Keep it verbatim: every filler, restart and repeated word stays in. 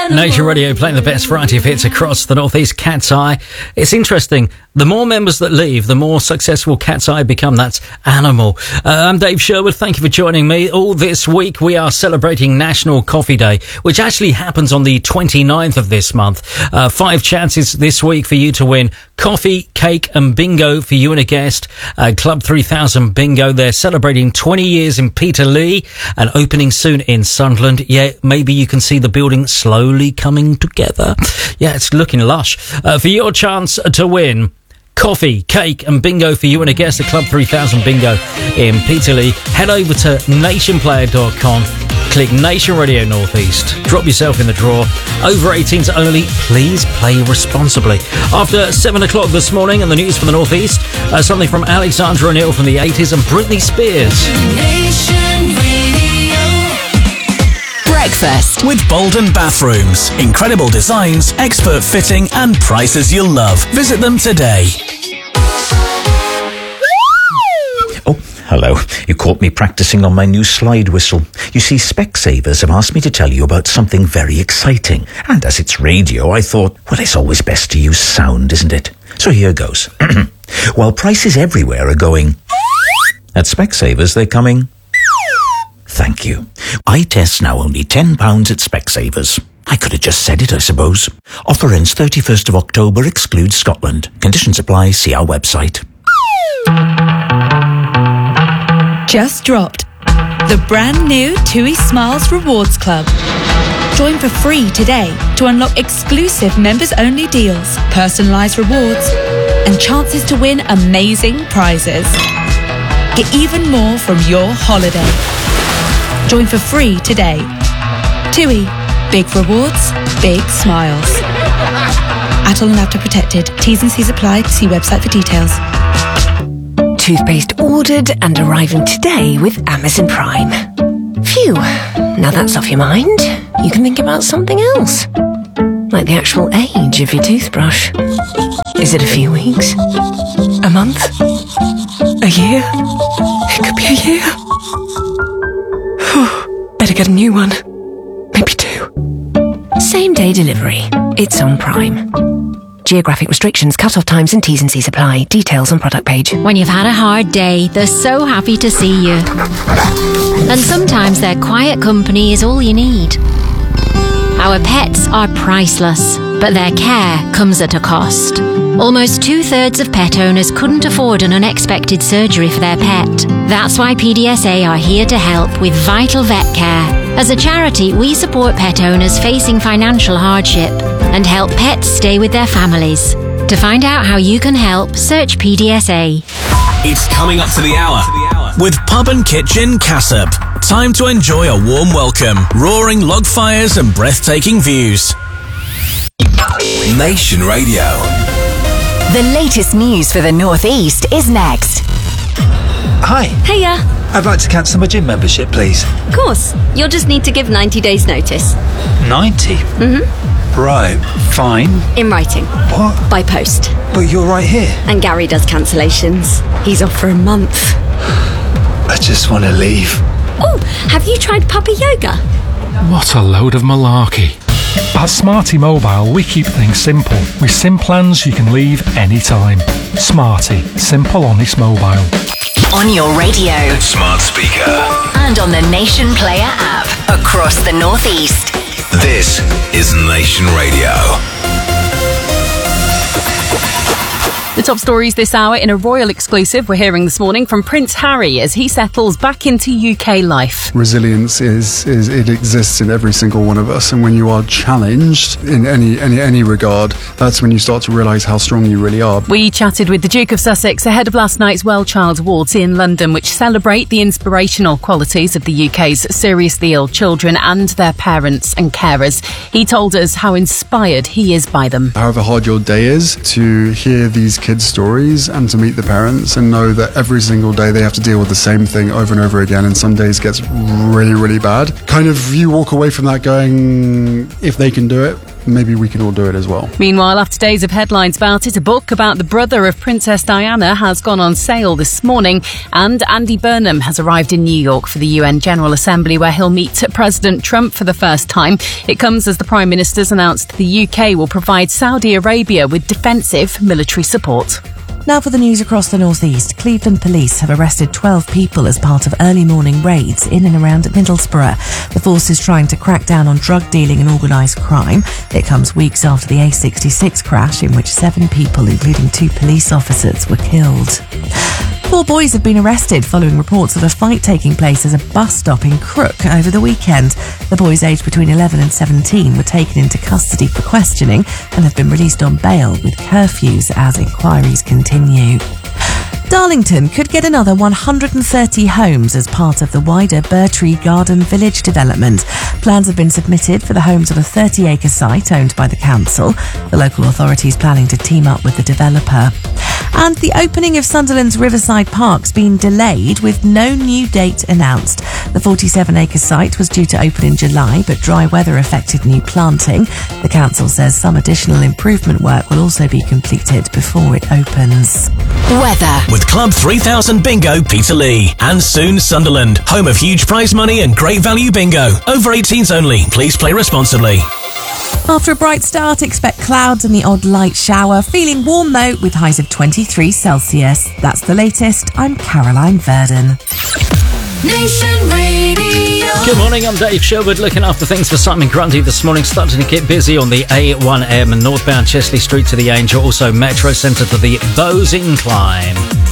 Nation Radio playing the best variety of hits across the Northeast. Cat's Eye. It's interesting. The more members that leave, the more successful Cat's Eye become. That's Animal. Uh, I'm Dave Sherwood. Thank you for joining me. All this week we are celebrating National Coffee Day, which actually happens on the twenty-ninth of this month. Uh, five chances this week for you to win coffee, cake and bingo for you and a guest. Uh, Club three thousand Bingo. They're celebrating twenty years in Peterlee and opening soon in Sunderland. Yeah, maybe you can see the building slowly coming together. Yeah, it's looking lush. Uh, for your chance to win coffee, cake and bingo for you and a guest at Club three thousand Bingo in Peterlee, head over to nation player dot com. Click Nation Radio Northeast. Drop yourself in the draw. Over eighteens only. Please play responsibly. After seven o'clock this morning and the news from the Northeast, uh, something from Alexandra O'Neill from the eighties and Britney Spears. Nation Radio. Breakfast with Bolden Bathrooms. Incredible designs, expert fitting and prices you'll love. Visit them today. Hello. You caught me practicing on my new slide whistle. You see, Specsavers have asked me to tell you about something very exciting. And as it's radio, I thought, well, it's always best to use sound, isn't it? So here goes. While prices everywhere are going, at Specsavers they're coming. Thank you. Eye tests now only ten pounds at Specsavers. I could have just said it, I suppose. Offer ends thirty-first of October, excludes Scotland. Conditions apply, see our website. Just dropped the brand new TUI Smiles Rewards Club. Join for free today to unlock exclusive members-only deals, personalised rewards, and chances to win amazing prizes. Get even more from your holiday. Join for free today. TUI. Big rewards, big smiles. Adult and Apta protected. T's and C's apply. See website for details. Toothpaste ordered and arriving today with Amazon Prime. Phew, now that's off your mind. You can think about something else. Like the actual age of your toothbrush. Is it a few weeks? A month? A year? It could be a year. Better get a new one. Maybe two. Same day delivery. It's on Prime. Geographic restrictions, cut-off times and T's and C's apply. Details on product page. When you've had a hard day, they're so happy to see you. And sometimes their quiet company is all you need. Our pets are priceless, but their care comes at a cost. Almost two-thirds of pet owners couldn't afford an unexpected surgery for their pet. That's why P D S A are here to help with Vital Vet Care. As a charity, we support pet owners facing financial hardship and help pets stay with their families. To find out how you can help, search P D S A. It's coming up to the hour with Pub and Kitchen Cassop. Time to enjoy a warm welcome, roaring log fires and breathtaking views. Nation Radio. The latest news for the Northeast is next. Hi. Hiya. I'd like to cancel my gym membership, please. Of course. You'll just need to give ninety days notice. ninety? Mm-hmm. Right, fine. In writing. What? By post. But you're right here. And Gary does cancellations. He's off for a month. I just want to leave. Oh, have you tried puppy yoga? What a load of malarkey. At Smarty Mobile, we keep things simple. With SIM plans you can leave anytime. Smarty. Simple, honest mobile. On your radio. Smart speaker. And on the Nation Player app. Across the Northeast. This is Nation Radio. The top stories this hour in a royal exclusive we're hearing this morning from Prince Harry as he settles back into U K life. Resilience is, is it exists in every single one of us, and when you are challenged in any any any regard, that's when you start to realise how strong you really are. We chatted with the Duke of Sussex ahead of last night's Well Child Awards in London, which celebrate the inspirational qualities of the U K's seriously ill children and their parents and carers. He told us how inspired he is by them. However hard your day is, to hear these kids' stories and to meet the parents and know that every single day they have to deal with the same thing over and over again, and some days gets really, really bad. Kind of you walk away from that going, if they can do it, maybe we can all do it as well. Meanwhile, after days of headlines about it, a book about the brother of Princess Diana has gone on sale this morning, and Andy Burnham has arrived in New York for the U N General Assembly, where he'll meet President Trump for the first time. It comes as the Prime Minister's announced the U K will provide Saudi Arabia with defensive military support. Now for the news across the northeast. Cleveland police have arrested twelve people as part of early morning raids in and around Middlesbrough. The force is trying to crack down on drug dealing and organised crime. It comes weeks after the A sixty-six crash in which seven people, including two police officers, were killed. Four boys have been arrested following reports of a fight taking place at a bus stop in Crook over the weekend. The boys, aged between eleven and seventeen, were taken into custody for questioning and have been released on bail with curfews as inquiries continue. Darlington could get another one hundred thirty homes as part of the wider Burtree Garden Village development. Plans have been submitted for the homes on a thirty acre site owned by the council. The local authority is planning to team up with the developer. And the opening of Sunderland's Riverside Park's been delayed with no new date announced. The forty-seven acre site was due to open in July, but dry weather affected new planting. The council says some additional improvement work will also be completed before it opens. Weather. With Club three thousand Bingo Peterlee. And soon Sunderland, home of huge prize money and great value bingo. Over eighteens only. Please play responsibly. After a bright start, expect clouds and the odd light shower. Feeling warm though, with highs of twenty-three Celsius. That's the latest. I'm Caroline Verdon. Nation Radio. Good morning, I'm Dave Sherwood, looking after things for Simon Grundy this morning. Starting to get busy on the A one M and northbound Chesley Street to the Angel, also Metro Centre to the Bowes Incline.